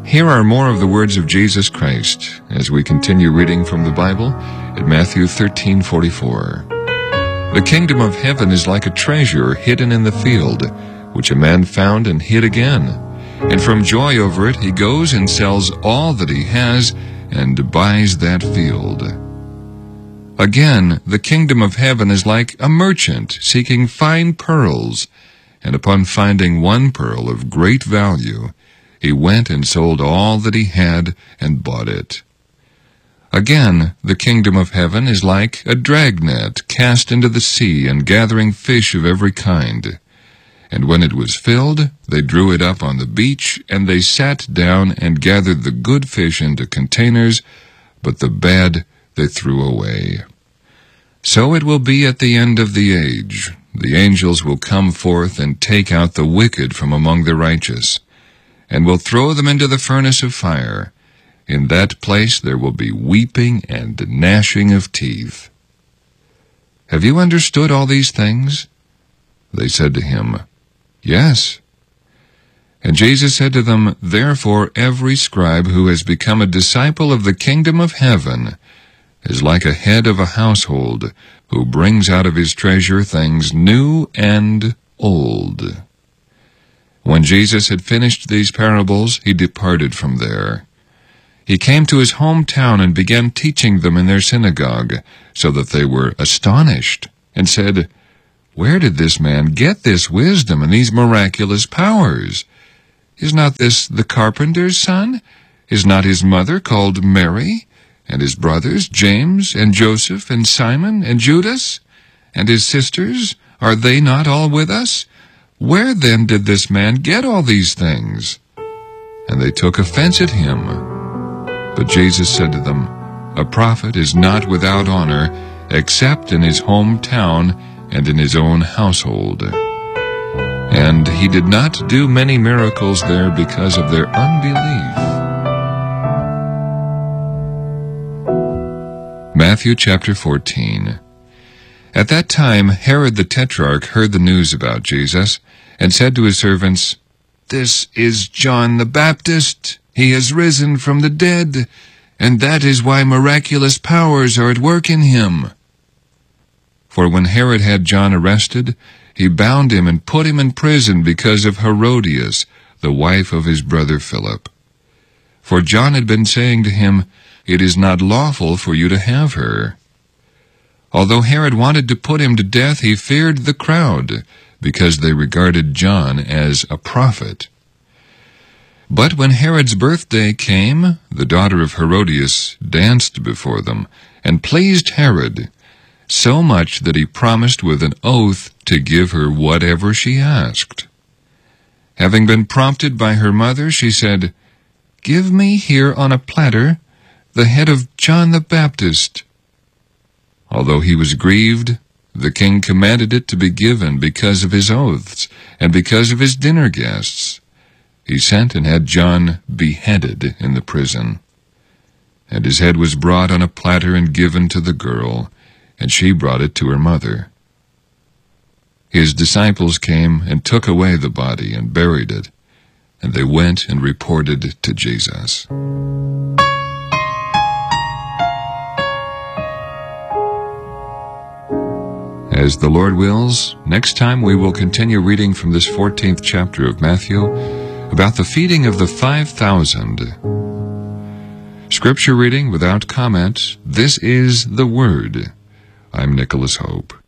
Here are more of the words of Jesus Christ as we continue reading from the Bible at Matthew 13:44. The kingdom of heaven is like a treasure hidden in the field, which a man found and hid again. And from joy over it he goes and sells all that he has and buys that field. Again, the kingdom of heaven is like a merchant seeking fine pearls, and upon finding one pearl of great value, he went and sold all that he had and bought it. Again, the kingdom of heaven is like a dragnet cast into the sea and gathering fish of every kind. And when it was filled, they drew it up on the beach, and they sat down and gathered the good fish into containers, but the bad they threw away. So it will be at the end of the age. The angels will come forth and take out the wicked from among the righteous, and will throw them into the furnace of fire. In that place there will be weeping and gnashing of teeth. Have you understood all these things? They said to him, Yes. And Jesus said to them, Therefore every scribe who has become a disciple of the kingdom of heaven is like a head of a household, who brings out of his treasure things new and old. When Jesus had finished these parables, he departed from there. He came to his hometown and began teaching them in their synagogue, so that they were astonished, and said, Where did this man get this wisdom and these miraculous powers? Is not this the carpenter's son? Is not his mother called Mary? And his brothers, James and Joseph and Simon and Judas? And his sisters, are they not all with us? Where then did this man get all these things? And they took offense at him. But Jesus said to them, A prophet is not without honor, except in his hometown and in his own household. And he did not do many miracles there because of their unbelief. Matthew chapter 14. At that time Herod the Tetrarch heard the news about Jesus, and said to his servants, This is John the Baptist. He has risen from the dead, and that is why miraculous powers are at work in him. For when Herod had John arrested, he bound him and put him in prison because of Herodias, the wife of his brother Philip. For John had been saying to him, It is not lawful for you to have her. Although Herod wanted to put him to death, he feared the crowd, because they regarded John as a prophet. But when Herod's birthday came, the daughter of Herodias danced before them, and pleased Herod, so much that he promised with an oath to give her whatever she asked. Having been prompted by her mother, she said, Give me here on a platter the head of John the Baptist. Although he was grieved, the king commanded it to be given because of his oaths and because of his dinner guests. He sent and had John beheaded in the prison. And his head was brought on a platter and given to the girl, and she brought it to her mother. His disciples came and took away the body and buried it, and they went and reported to Jesus. As the Lord wills, next time we will continue reading from this 14th chapter of Matthew about the feeding of the 5,000. Scripture reading without comment. This is the Word. I'm Nicholas Hope.